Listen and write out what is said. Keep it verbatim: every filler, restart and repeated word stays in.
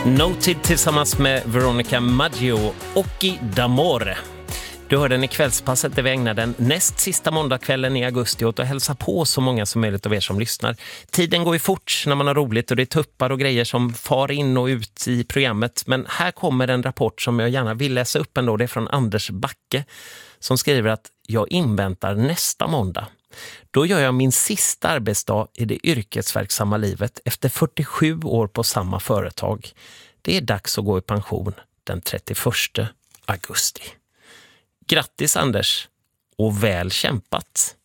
Noted tillsammans med Veronica Maggio och i D'Amore. Du hör den i kvällspasset där vi ägnar den näst sista måndagskvällen i augusti åt att hälsa på så många som möjligt av er som lyssnar. Tiden går ju fort när man har roligt och det är tuppar och grejer som far in och ut i programmet. Men här kommer en rapport som jag gärna vill läsa upp ändå. Det är från Anders Backe som skriver att jag inväntar nästa måndag. Då gör jag min sista arbetsdag i det yrkesverksamma livet efter fyrtiosju år på samma företag. Det är dags att gå i pension den trettioförsta augusti. Grattis Anders och väl kämpat!